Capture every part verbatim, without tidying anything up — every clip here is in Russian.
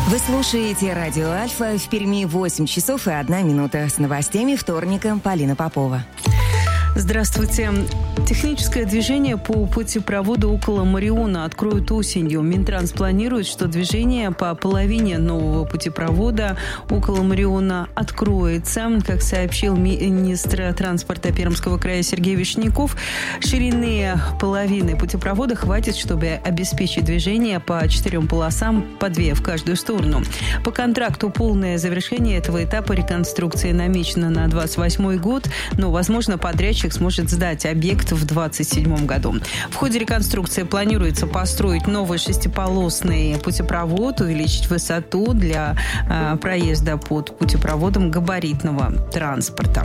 Вы слушаете радио «Альфа». В Перми восемь часов и одна минута. С новостями вторника Полина Попова. Здравствуйте. Техническое движение по путепроводу около Мариона откроют осенью. Минтранс планирует, что движение по половине нового путепровода около Мариона откроется. Как сообщил министр транспорта Пермского края Сергей Вишняков, ширины половины путепровода хватит, чтобы обеспечить движение по четырем полосам, по две в каждую сторону. По контракту полное завершение этого этапа реконструкции намечено на двадцать восьмой год, но, возможно, подрядчик сможет сдать объект в двадцать седьмом году. В ходе реконструкции планируется построить новый шестиполосный путепровод, увеличить высоту для э, проезда под путепроводом габаритного транспорта.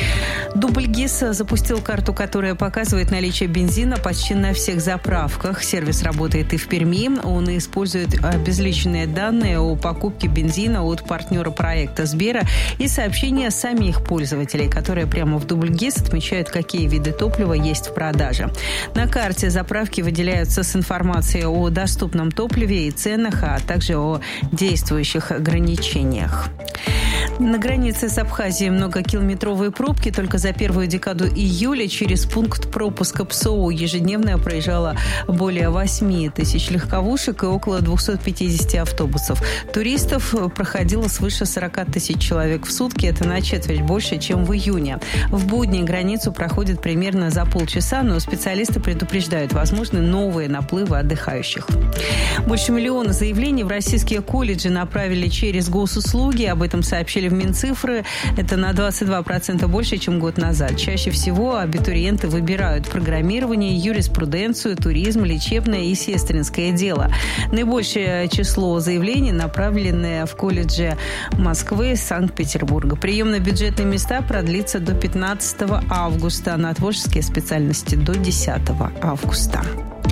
Дубльгиз запустил карту, которая показывает наличие бензина почти на всех заправках. Сервис работает и в Перми. Он использует обезличенные данные о покупке бензина от партнера проекта Сбера и сообщения самих пользователей, которые прямо в Дубльгиз отмечают, какие виды топлива есть в продаже. На карте заправки выделяются с информацией о доступном топливе и ценах, а также о действующих ограничениях. На границе с Абхазией многокилометровые пробки. Только за первую декаду июля через пункт пропуска ПСОУ ежедневно проезжало более восемь тысяч легковушек и около двести пятьдесят автобусов. Туристов проходило свыше сорок тысяч человек в сутки. Это на четверть больше, чем в июне. В будни границу проходит примерно за полчаса, но специалисты предупреждают, возможны новые наплывы отдыхающих. Больше миллиона заявлений в российские колледжи направили через госуслуги. Об этом сообщили в Минцифры. Это на двадцать два процента больше, чем год назад. Чаще всего абитуриенты выбирают программирование, юриспруденцию, туризм, лечебное и сестринское дело. Наибольшее число заявлений направлены в колледжи Москвы и Санкт-Петербурга. Прием на бюджетные места продлится до пятнадцатого августа, на творческие специальности до десятого августа.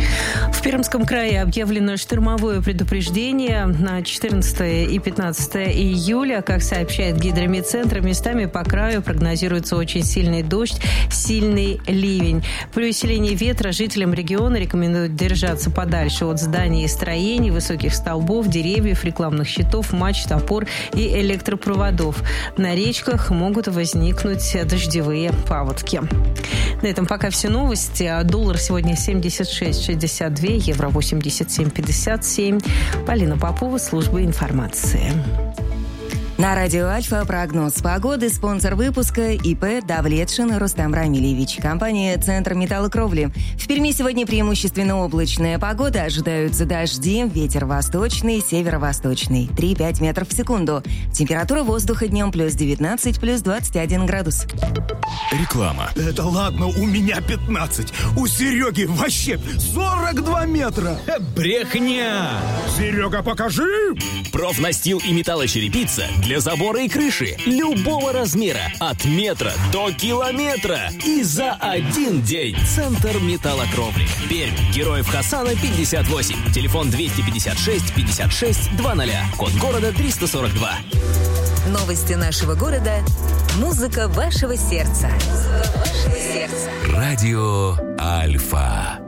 В Пермском крае объявлено штормовое предупреждение на четырнадцатое и пятнадцатое июля. Как сообщает Гидромедцентр, местами по краю прогнозируется очень сильный дождь, сильный ливень. При усилении ветра жителям региона рекомендуют держаться подальше от зданий и строений, высоких столбов, деревьев, рекламных щитов, мачт, опор и электропроводов. На речках могут возникнуть дождевые паводки. На этом пока все новости. Доллар сегодня семьдесят шесть шестьдесят два, евро восемьдесят семь пятьдесят семь. Полина Попова, служба информации. На радио «Альфа» прогноз погоды. Спонсор выпуска ИП Давлетшин Рустам Рамилевич. Компания «Центр металлокровли». В Перми сегодня преимущественно облачная погода. Ожидаются дожди, ветер восточный, северо-восточный. три-пять метров в секунду. Температура воздуха днем плюс девятнадцать, плюс двадцать один градус. Реклама. Это ладно, у меня пятнадцать. У Сереги вообще сорок два метра. Брехня! Серега, покажи! Профнастил и металлочерепица для забора и крыши любого размера, от метра до километра. И за один день. Центр металлокровли. Пермь. Героев Хасана пятьдесят восемь. Телефон двести пятьдесят шесть пятьдесят шесть двадцать. Код города триста сорок два. Новости нашего города. Музыка вашего сердца. Музыка вашего сердца. Радио «Альфа».